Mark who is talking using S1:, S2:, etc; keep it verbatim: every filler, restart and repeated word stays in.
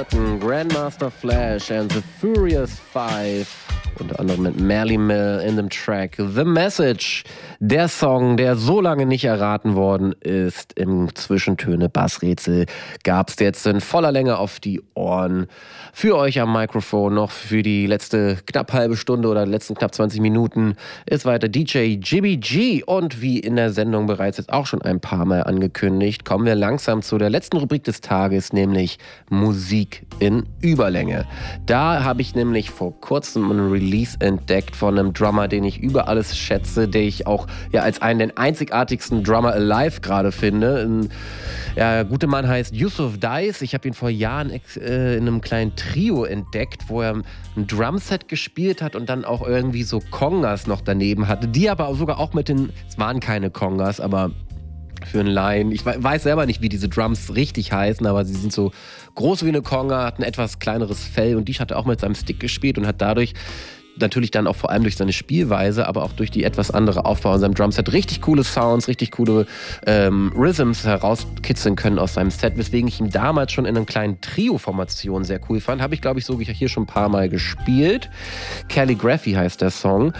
S1: hörten Grandmaster Flash and the Furious Five, unter anderem mit Mally Mill in dem Track The Message. Der Song, der so lange nicht erraten worden ist, im Zwischentöne Bassrätsel, gab es jetzt in voller Länge auf die Ohren. Für euch am Mikrofon noch für die letzte knapp halbe Stunde oder letzten knapp zwanzig Minuten ist weiter D J Jibby G. Und wie in der Sendung bereits jetzt auch schon ein paar Mal angekündigt, kommen wir langsam zu der letzten Rubrik des Tages, nämlich Musik in Überlänge. Da habe ich nämlich vor kurzem ein Release entdeckt von einem Drummer, den ich über alles schätze, den ich auch ja als einen der einzigartigsten Drummer alive gerade finde. Ein, ja, der gute Mann heißt Yusuf Dice. Ich habe ihn vor Jahren äh, in einem kleinen Trio entdeckt, wo er ein Drumset gespielt hat und dann auch irgendwie so Congas noch daneben hatte, die aber sogar auch mit den, es waren keine Congas, aber für einen Laien, ich weiß selber nicht, wie diese Drums richtig heißen, aber sie sind so groß wie eine Conga, hat ein etwas kleineres Fell und die hat er auch mit seinem Stick gespielt und hat dadurch natürlich dann auch vor allem durch seine Spielweise, aber auch durch die etwas andere Aufbau in seinem Drumset richtig coole Sounds, richtig coole ähm, Rhythms herauskitzeln können aus seinem Set, weswegen ich ihn damals schon in einer kleinen Trio-Formation sehr cool fand. Habe ich, glaube ich, so hier schon ein paar Mal gespielt. Calligraphy heißt der Song.